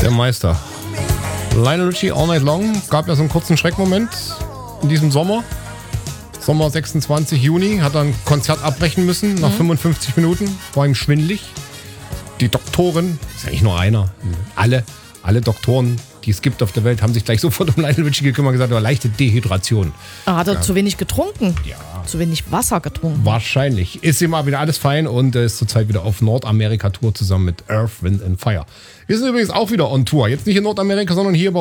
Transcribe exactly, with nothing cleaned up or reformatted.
Der Meister. Lionel Richie, All Night Long. Gab ja so einen kurzen Schreckmoment in diesem Sommer. Sommer sechsundzwanzig Juni. Hat er ein Konzert abbrechen müssen nach mhm. fünfundfünfzig Minuten. War ihm schwindelig. Die Doktoren, ist ja nicht nur einer, alle, alle Doktoren, die es gibt auf der Welt, haben sich gleich sofort um Lionel Richie gekümmert und gesagt, er war leichte Dehydration. Ah, hat er ja. zu wenig getrunken? Ja. Zu wenig Wasser getrunken? Wahrscheinlich. Ist ihm mal wieder alles fein und er ist zurzeit wieder auf Nordamerika-Tour zusammen mit Earth, Wind and Fire. Wir sind übrigens auch wieder on Tour. Jetzt nicht in Nordamerika, sondern hier bei